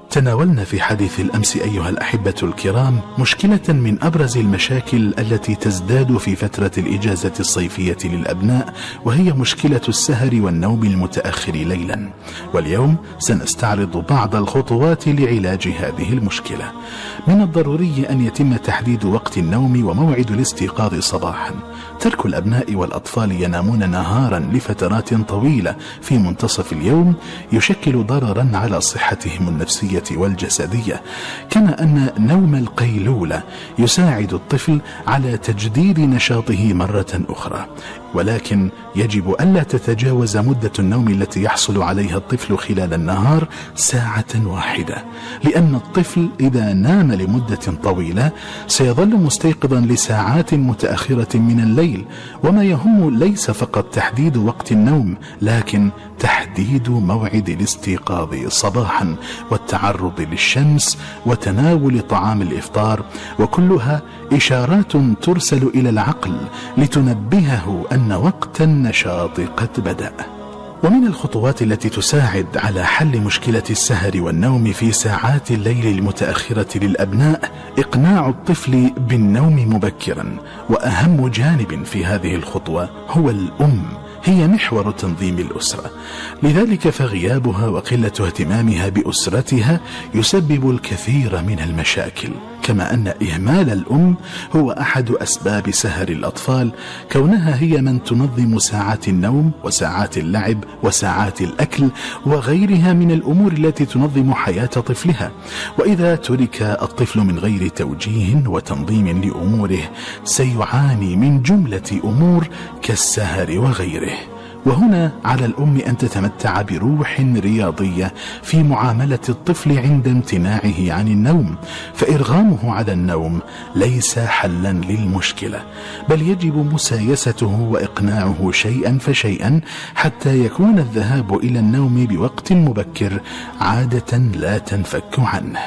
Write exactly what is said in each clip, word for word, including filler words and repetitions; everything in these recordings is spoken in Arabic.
تناولنا في حديث الأمس أيها الأحبة الكرام مشكلة من أبرز المشاكل التي تزداد في فترة الإجازة الصيفية للأبناء، وهي مشكلة السهر والنوم المتأخر ليلا. واليوم سنستعرض بعض الخطوات لعلاج هذه المشكلة. من الضروري أن يتم تحديد وقت النوم وموعد الاستيقاظ صباحا. ترك الأبناء والأطفال ينامون نهارا لفترات طويلة في منتصف اليوم يشكل ضررا على صحتهم النفسية والجسدية، كما أن نوم القيلولة يساعد الطفل على تجديد نشاطه مرة أخرى، ولكن يجب ألا تتجاوز مدة النوم التي يحصل عليها الطفل خلال النهار ساعة واحدة، لأن الطفل إذا نام لمدة طويلة سيظل مستيقظا لساعات متأخرة من الليل. وما يهم ليس فقط تحديد وقت النوم، لكن تحديد موعد الاستيقاظ صباحا والتعرض للشمس وتناول طعام الإفطار، وكلها إشارات ترسل إلى العقل لتنبهه أن وقت النشاط قد بدأ. ومن الخطوات التي تساعد على حل مشكلة السهر والنوم في ساعات الليل المتأخرة للأبناء إقناع الطفل بالنوم مبكرا. وأهم جانب في هذه الخطوة هو الأم، هي محور تنظيم الأسرة، لذلك فغيابها وقلة اهتمامها بأسرتها يسبب الكثير من المشاكل. كما أن إهمال الأم هو أحد أسباب سهر الأطفال، كونها هي من تنظم ساعات النوم وساعات اللعب وساعات الأكل وغيرها من الأمور التي تنظم حياة طفلها. وإذا ترك الطفل من غير توجيه وتنظيم لأموره سيعاني من جملة أمور كالسهر وغيره. وهنا على الأم أن تتمتع بروح رياضية في معاملة الطفل عند امتناعه عن النوم، فإرغامه على النوم ليس حلا للمشكلة، بل يجب مسايسته وإقناعه شيئا فشيئا حتى يكون الذهاب إلى النوم بوقت مبكر عادة لا تنفك عنه.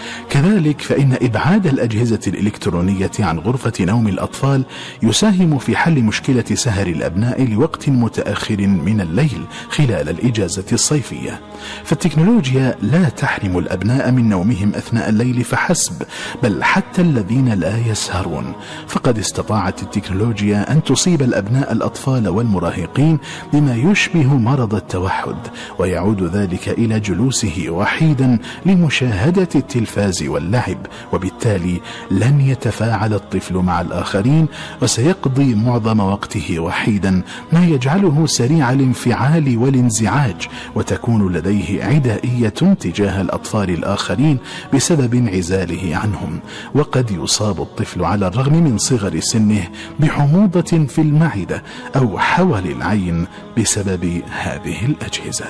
كذلك فإن إبعاد الأجهزة الإلكترونية عن غرفة نوم الأطفال يساهم في حل مشكلة سهر الأبناء لوقت متأخر من الليل خلال الإجازة الصيفية. فالتكنولوجيا لا تحرم الأبناء من نومهم أثناء الليل فحسب، بل حتى الذين لا يسهرون. فقد استطاعت التكنولوجيا أن تصيب الأبناء الأطفال والمراهقين بما يشبه مرض التوحد، ويعود ذلك إلى جلوسه وحيدا لمشاهدة التلفاز واللعب، وبالتالي لن يتفاعل الطفل مع الآخرين وسيقضي معظم وقته وحيدا، ما يجعله سريع الانفعال والانزعاج، وتكون لديه عدائية تجاه الأطفال الآخرين بسبب انعزاله عنهم. وقد يصاب الطفل على الرغم من صغر سنه بحموضة في المعدة أو حول العين بسبب هذه الأجهزة.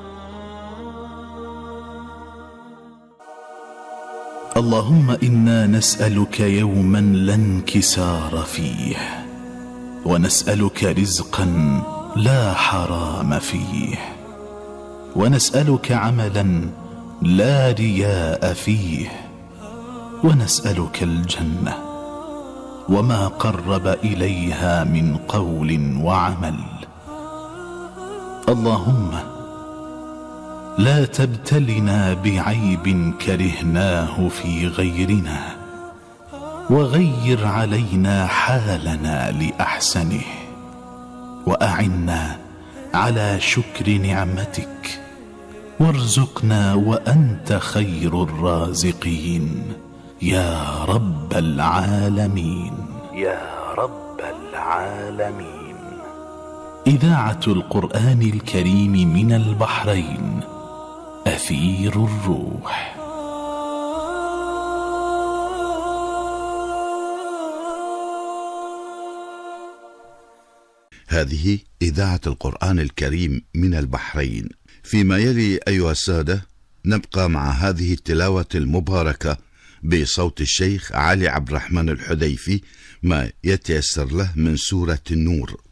اللهم إنا نسألك يوما لا انكسار فيه، ونسألك رزقا لا حرام فيه، ونسألك عملا لا رياء فيه، ونسألك الجنة وما قرب إليها من قول وعمل. اللهم لا تبتلنا بعيب كرهناه في غيرنا، وغير علينا حالنا لأحسنه، وأعنا على شكر نعمتك، وارزقنا وأنت خير الرازقين يا رب العالمين يا رب العالمين. إذاعة القرآن الكريم من البحرين، أثير الروح. هذه إذاعة القرآن الكريم من البحرين. فيما يلي أيها السادة نبقى مع هذه التلاوة المباركة بصوت الشيخ علي عبد الرحمن الحذيفي، ما يتيسر له من سورة النور.